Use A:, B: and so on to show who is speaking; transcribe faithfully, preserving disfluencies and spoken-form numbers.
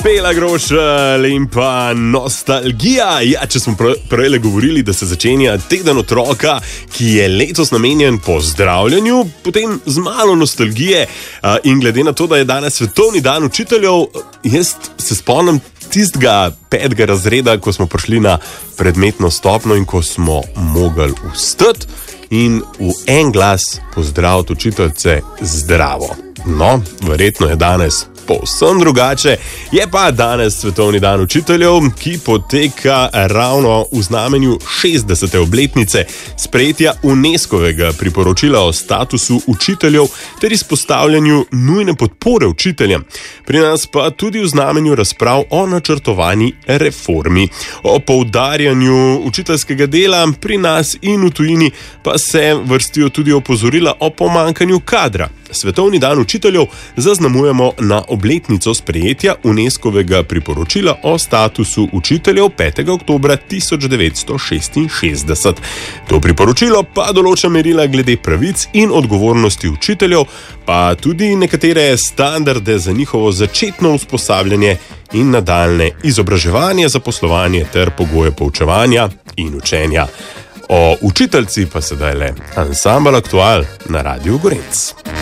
A: Bela Grošelj in pa nostalgija. Ja, če smo prej govorili, da se začenja teden otroka, ki je letos namenjen pozdravljanju, potem z malo nostalgije in glede na to, da je danes svetovni dan učiteljev, jaz se spomnim tistega petega razreda, ko smo prišli na predmetno stopnjo in ko smo mogli vstati in v en glas pozdraviti učiteljce zdravo. No, verjetno je danes povsem drugače. Je pa danes svetovni dan učiteljev, ki poteka ravno v znamenju šestdesete obletnice sprejetja UNESCO-vega priporočila o statusu učiteljev ter izpostavljanju nujne podpore učiteljem. Pri nas pa tudi v znamenju razprav o načrtovani reformi. O poudarjanju učiteljskega dela pri nas in v tujini pa se vrstijo tudi opozorila o pomanjkanju kadra. Svetovni dan učiteljev zaznamujemo na obletnico sprejetja UNESCO-vega priporočila o statusu učiteljev petega oktobra tisoč devetsto šestinšestdeset. To priporočilo pa določa merila glede pravic in odgovornosti učiteljev, pa tudi nekatere standarde za njihovo začetno usposabljanje in nadaljne izobraževanje, zaposlovanje ter pogoje poučevanja in učenja. O učiteljci pa sedaj le ansambel Aktual na Radiu Gorenc.